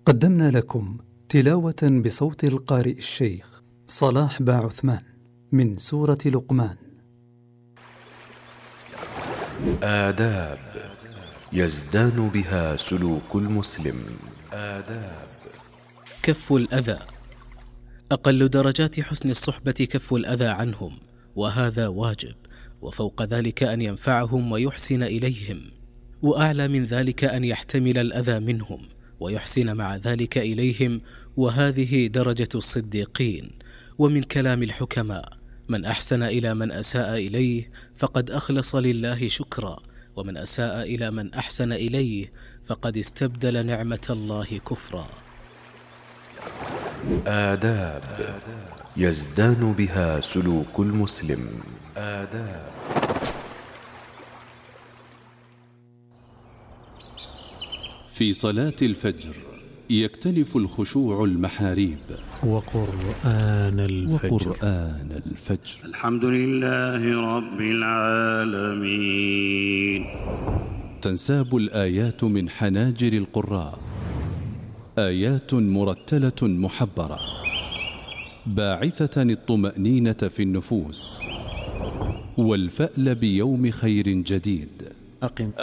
قدمنا لكم تلاوة بصوت القارئ الشيخ صلاح باعثمان من سورة لقمان. آداب يزدان بها سلوك المسلم. آداب: كف الأذى. أقل درجات حسن الصحبة كف الأذى عنهم، وهذا واجب، وفوق ذلك أن ينفعهم ويحسن إليهم، وأعلى من ذلك أن يحتمل الأذى منهم ويحسن مع ذلك إليهم، وهذه درجة الصديقين. ومن كلام الحكماء: من أحسن إلى من أساء إليه فقد أخلص لله شكرا، ومن أساء إلى من أحسن إليه فقد استبدل نعمة الله كفرا. آداب يزدان بها سلوك المسلم. آداب: في صلاة الفجر يكتنف الخشوع المحاريب. وقرآن الفجر. الحمد لله رب العالمين. تنساب الآيات من حناجر القراء، آيات مرتلة محبرة باعثة الطمأنينة في النفوس والفأل بيوم خير جديد.